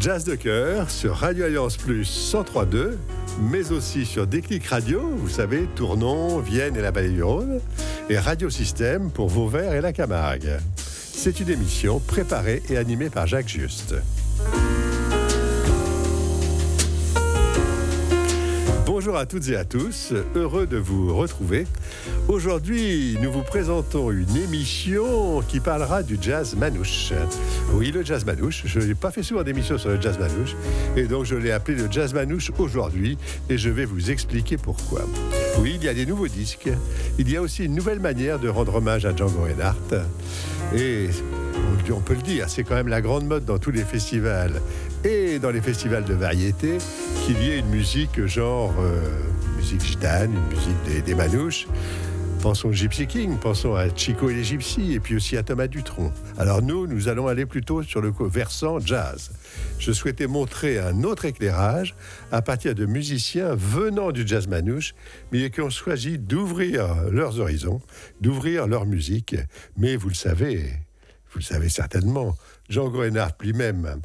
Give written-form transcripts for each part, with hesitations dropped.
Jazz de cœur sur Radio Alliance Plus 103.2, mais aussi sur Déclic Radio, vous savez, Tournon, Vienne et la Vallée du Rhône, et Radio Système pour Vauvert et la Camargue. C'est une émission préparée et animée par Jacques Juste. Bonjour à toutes et à tous, heureux de vous retrouver. Aujourd'hui, nous vous présentons une émission qui parlera du jazz manouche. Oui, le jazz manouche, je n'ai pas fait souvent d'émissions sur le jazz manouche, et donc je l'ai appelé le jazz manouche aujourd'hui, et je vais vous expliquer pourquoi. Oui, il y a des nouveaux disques, il y a aussi une nouvelle manière de rendre hommage à Django Reinhardt, et on peut le dire, c'est quand même la grande mode dans tous les festivals et dans les festivals de variété qu'il y ait une musique genre musique gitane, une musique des manouches. Pensons au Gypsy King, pensons à Chico et les Gypsies, et puis aussi à Thomas Dutronc. Alors nous allons aller plutôt sur le versant jazz. Je souhaitais montrer un autre éclairage à partir de musiciens venant du jazz manouche, mais qui ont choisi d'ouvrir leurs horizons, d'ouvrir leur musique. Mais vous le savez certainement, Django Reinhardt lui-même,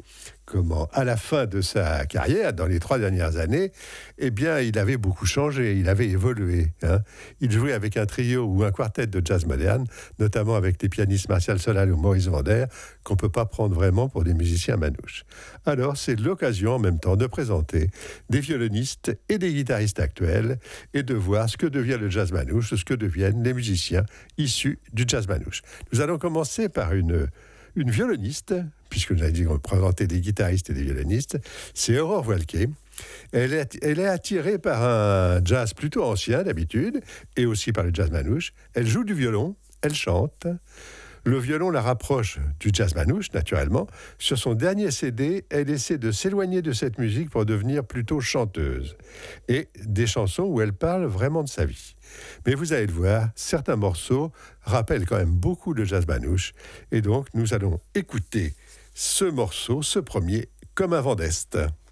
à la fin de sa carrière, dans les 3 dernières années, eh bien, il avait beaucoup changé, il avait évolué. Il jouait avec un trio ou un quartet de jazz moderne, notamment avec les pianistes Martial Solal ou Maurice Vander, qu'on ne peut pas prendre vraiment pour des musiciens manouches. Alors, c'est l'occasion en même temps de présenter des violonistes et des guitaristes actuels et de voir ce que devient le jazz manouche, ce que deviennent les musiciens issus du jazz manouche. Nous allons commencer par une violoniste, puisque nous avons dit qu'on présentait des guitaristes et des violonistes, c'est Aurore Voilquet. Elle est attirée par un jazz plutôt ancien d'habitude, et aussi par le jazz manouche. Elle joue du violon, elle chante. Le violon la rapproche du jazz manouche, naturellement. Sur son dernier CD, elle essaie de s'éloigner de cette musique pour devenir plutôt chanteuse. Et des chansons où elle parle vraiment de sa vie. Mais vous allez le voir, certains morceaux rappellent quand même beaucoup le jazz manouche. Et donc, nous allons écouter ce morceau, ce premier, comme un vent d'Est.